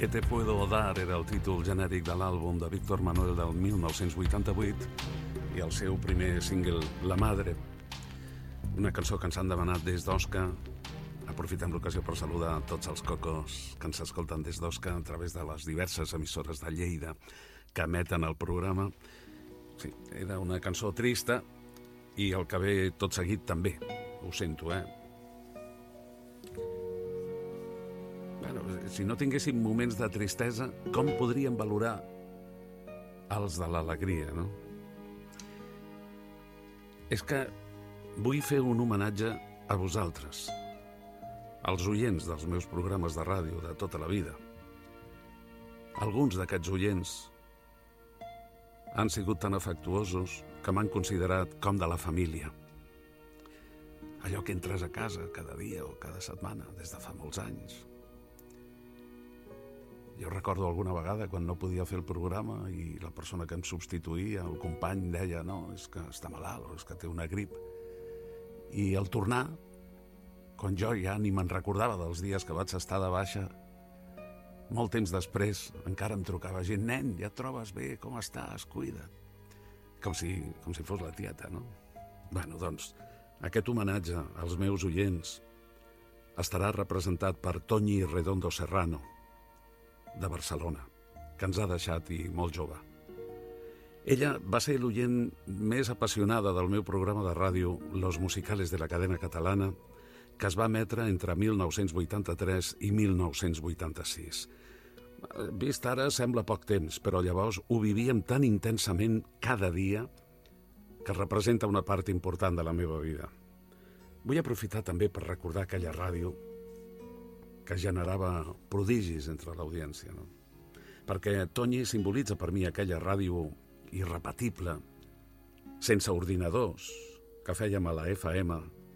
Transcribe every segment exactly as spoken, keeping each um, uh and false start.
¿Qué te puedo dar? Era el títol genèric de l'àlbum de Víctor Manuel del mil nou-cents vuitanta-vuit i el seu primer single, La Madre, una cançó que ens han demanat des d'Osca. Aprofitem l'ocasió per saludar tots els cocos que ens escolten des d'Osca a través de les diverses emissores de Lleida que emeten el programa. Sí, era una cançó trista i el que ve tot seguit també, ho sento, eh? Bueno, si no tinguéssim moments de tristesa, com podríem valorar els de l'alegria, no? És que vull fer un homenatge a vosaltres, als oients dels meus programes de ràdio de tota la vida. Alguns d'aquests oients han sigut tan afectuosos que m'han considerat com de la família. Allò que entres a casa cada dia o cada setmana des de fa molts anys. Jo recordo alguna vegada quan no podia fer el programa i la persona que em substituïa, el company, deia no, és que està malalt o és que té una grip. I al tornar, quan jo ja ni me'n recordava dels dies que vaig estar de baixa, molt temps després encara em trucava gent, nen, ja et trobes bé, com estàs, cuida't. Com si, com si fos la tieta, no? Bueno, doncs, aquest homenatge als meus oients estarà representat per Toñi Redondo Serrano, de Barcelona, que ens ha deixat i molt jove. Ella va ser l'oient més apassionada del meu programa de ràdio Los Musicales de la Cadena Catalana, que es va emetre entre mil nou-cents vuitanta-tres i mil nou-cents vuitanta-sis. Vist ara sembla poc temps, però llavors ho vivíem tan intensament cada dia que representa una part important de la meva vida. Vull aprofitar també per recordar aquella ràdio que generava prodigis entre l'audiència, no? Perquè Toñi simbolitza per mi aquella ràdio irrepetible, sense ordinadors, que fèiem a la F M,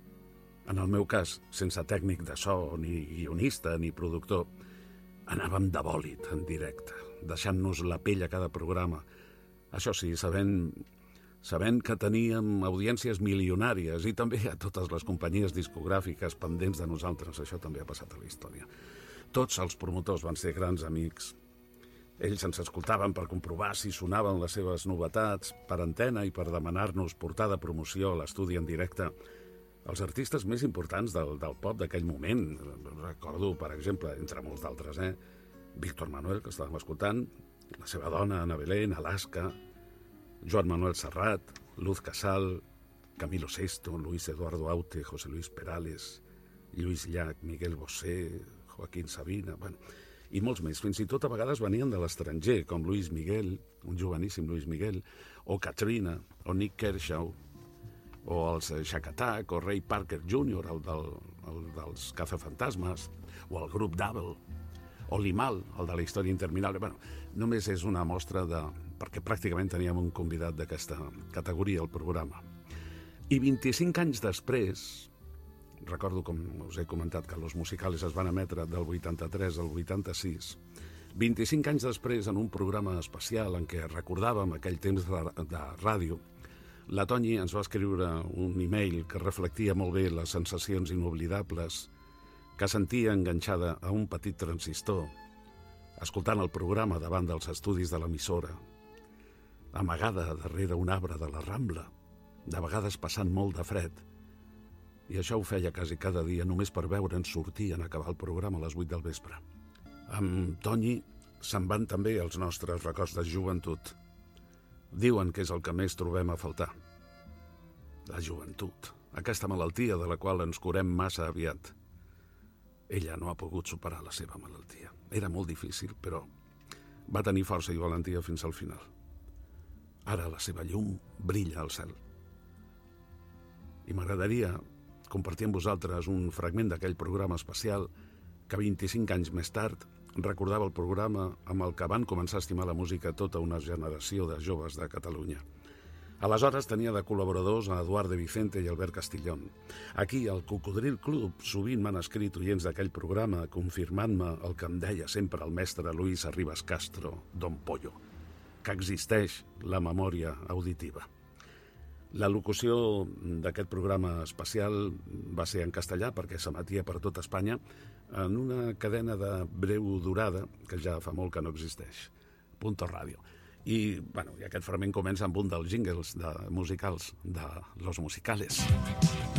en el meu cas, sense tècnic de so, ni guionista, ni productor. Anàvem de bòlit en directe, deixant-nos la pell a cada programa. Això sí, sabent, sabent que teníem audiències milionàries i també a totes les companyies discogràfiques pendents de nosaltres. Això també ha passat a la història. Tots els promotors van ser grans amics. Ells ens escoltaven per comprovar si sonaven les seves novetats per antena i per demanar-nos portar de promoció a l'estudi en directe els artistes més importants del, del pop d'aquell moment. Recordo, per exemple, entre molts d'altres, eh? Víctor Manuel, que estàvem escoltant, la seva dona, Ana Belén, Alaska, Joan Manuel Serrat, Luz Casal, Camilo Sesto, Luis Eduardo Aute, José Luis Perales, Lluís Llach, Miguel Bosé, Joaquín Sabina, bueno, i molts més. Fins i tot a vegades venien de l'estranger, com Luis Miguel, un joveníssim Luis Miguel, o Katrina, o Nick Kershaw, o els Shack Attack, o Ray Parker júnior, el, del, el dels Cazafantasmes, o el grup Double, o Limal, el de la història interminable. Bueno, només és una mostra de... perquè pràcticament teníem un convidat d'aquesta categoria al programa. I vint-i-cinc anys després, recordo, com us he comentat, que Los Musicales es van emetre del vuitanta-tres al vuitanta-sis, vint-i-cinc anys després, en un programa especial en què recordàvem aquell temps de, de ràdio, la Toñi ens va escriure un e-mail que reflectia molt bé les sensacions inoblidables que sentia enganxada a un petit transistor, escoltant el programa davant dels estudis de l'emissora, amagada darrere un arbre de la Rambla, de vegades passant molt de fred, i això ho feia quasi cada dia només per veure'ns sortir en acabar el programa a les vuit del vespre. Amb Toñi se'n van també els nostres records de joventut. Diuen que és el que més trobem a faltar. La joventut, aquesta malaltia de la qual ens curem massa aviat. Ella no ha pogut superar la seva malaltia. Era molt difícil, però va tenir força i valentia fins al final. Ara la seva llum brilla al cel. I m'agradaria compartir amb vosaltres un fragment d'aquell programa especial que vint-i-cinc anys més tard recordava el programa amb el que van començar a estimar la música tota una generació de joves de Catalunya. Aleshores tenia de col·laboradors a Eduard de Vicente i Albert Castillón. Aquí, al Cocodril Club, sovint m'han escrit oients d'aquell programa confirmant-me el que em deia sempre el mestre Luis Arribas Castro, Don Pollo, que existeix la memòria auditiva. La locució d'aquest programa especial va ser en castellà perquè s'emetia per tot Espanya en una cadena de breu durada que ja fa molt que no existeix, Punto Radio. I, bueno, i aquest fragment comença amb un dels jingles de, musicals de Los Musicales.